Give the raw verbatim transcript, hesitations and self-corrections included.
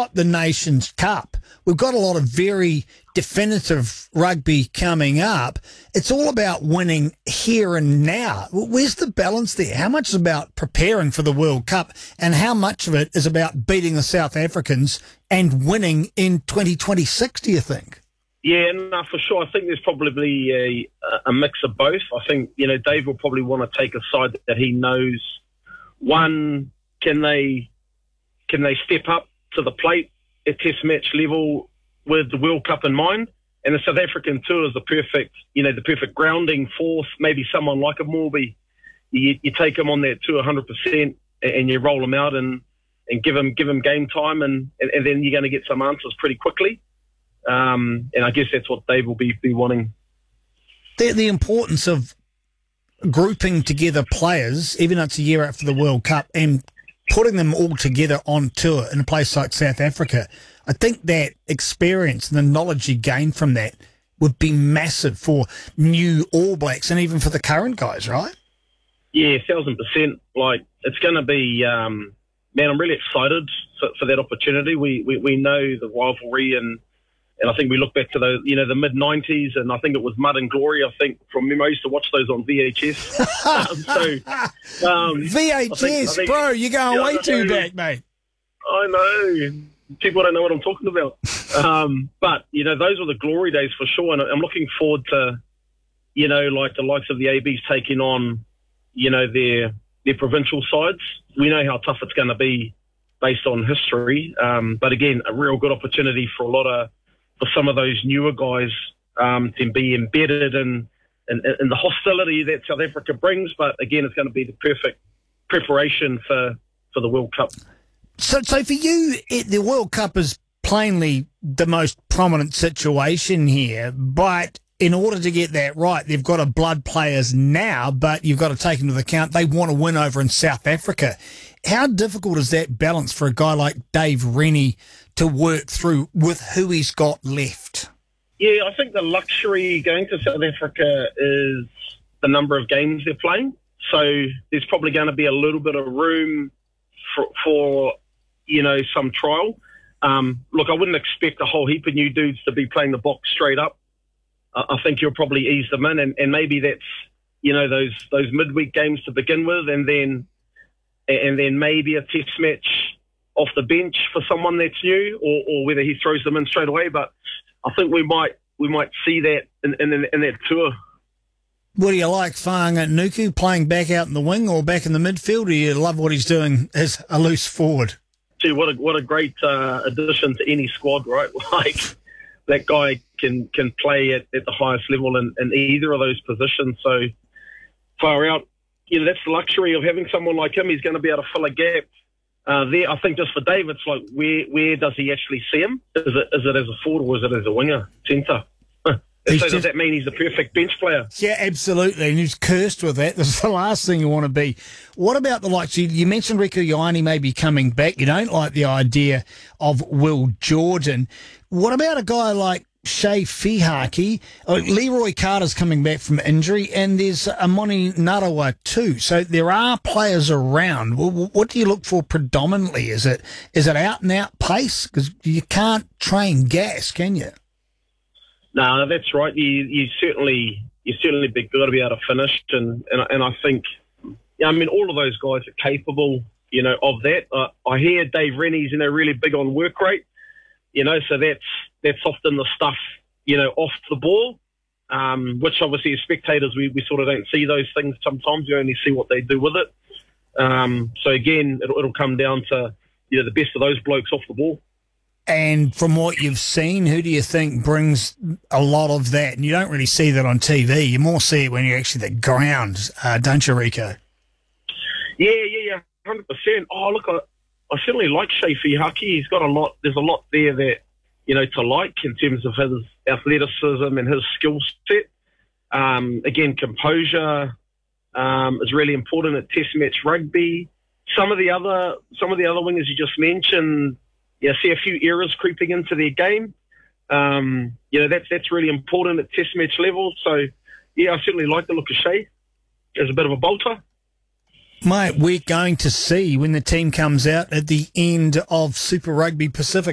got the Nations Cup. We've got a lot of very definitive rugby coming up. It's all about winning here and now. Where's the balance there? How much is about preparing for the World Cup and how much of it is about beating the South Africans and winning in twenty twenty-six, do you think? Yeah, no, for sure. I think there's probably a, a mix of both. I think, you know, Dave will probably want to take a side that he knows. One, can they can they step up to the plate at Test match level with the World Cup in mind? And the South African tour is the perfect, you know, the perfect grounding force. Maybe someone like a Morby, you, you take him on that tour one hundred percent and you roll him out and, and give him give him game time, and, and, and then you're going to get some answers pretty quickly. Um, and I guess that's what Dave will be, be wanting. The, the importance of grouping together players, even though it's a year out for the World Cup, and putting them all together on tour in a place like South Africa, I think that experience and the knowledge you gain from that would be massive for new All Blacks and even for the current guys, right? Yeah, a thousand percent. Like, it's going to be, um, man, I'm really excited for, for that opportunity. We, we we know the rivalry, and and I think we look back to the, you know, the mid nineties, and I think it was Mud and Glory. I think from memory, I used to watch those on V H S. um, so um, V H S, I think, I think, bro, you're going yeah, way too back, mate. I know. People don't know what I'm talking about. um, but, you know, those were the glory days for sure, and I'm looking forward to, you know, like the likes of the A Bs taking on, you know, their their provincial sides. We know how tough it's going to be based on history, um, but again, a real good opportunity for a lot of, for some of those newer guys um, to be embedded in, in, in the hostility that South Africa brings. But again, it's going to be the perfect preparation for, for the World Cup. So, so for you, it, the World Cup is plainly the most prominent situation here, but in order to get that right, they've got to blood players now, but you've got to take into account they want to win over in South Africa. How difficult is that balance for a guy like Dave Rennie to work through with who he's got left? Yeah, I think the luxury going to South Africa is the number of games they're playing. So there's probably going to be a little bit of room for, for you know, some trial. Um, look, I wouldn't expect a whole heap of new dudes to be playing the box straight up. I think you'll probably ease them in, and, and maybe that's, you know, those those midweek games to begin with, and then and then maybe a test match off the bench for someone that's new, or, or whether he throws them in straight away. But I think we might we might see that in, in, in that tour. What do you like, Fainga'a Nuku playing back out in the wing or back in the midfield? Or do you love what he's doing as a loose forward? Gee, what a what a great uh, addition to any squad, right? Like, that guy can can play at, at the highest level in, in either of those positions. So far out, you know, that's the luxury of having someone like him. He's going to be able to fill a gap uh, there. I think just for Dave, it's like, where where does he actually see him? Is it is it as a forward or is it as a winger, centre? So just, does that mean he's the perfect bench player? Yeah, absolutely. And he's cursed with that. That's the last thing you want to be. What about the likes? You, you mentioned Rieko Ioane maybe coming back. You don't like the idea of Will Jordan. What about a guy like Shea Fihaki? Oh, Leroy Carter's coming back from injury, and there's Amoni Narawa too. So there are players around. What do you look for predominantly? Is it is it out and out pace? Because you can't train gas, can you? No, that's right. You you certainly you certainly be, got to be able to finish, and and, and I think, yeah, I mean, all of those guys are capable, you know, of that. Uh, I hear Dave Rennie's, you know, really big on work rate, you know, so that's that's often the stuff, you know, off the ball, um, which obviously as spectators we, we sort of don't see those things sometimes. You only see what they do with it. Um, so again, it'll, it'll come down to, you know, the best of those blokes off the ball. And from what you've seen, who do you think brings a lot of that? And you don't really see that on T V. You more see it when you're actually at the ground, uh, don't you, Rieko? Yeah, yeah, yeah, one hundred percent. Oh, look, I, I certainly like Shea Fihaki. He's got a lot, there's a lot there that, you know, to like in terms of his athleticism and his skill set. Um, again, composure um, is really important at Test match rugby. Some of the other, some of the other wingers you just mentioned, yeah, see a few errors creeping into their game. Um, you know, that's that's really important at Test match level. So, yeah, I certainly like the look of Shea as a bit of a bolter. Mate, we're going to see when the team comes out at the end of Super Rugby Pacific.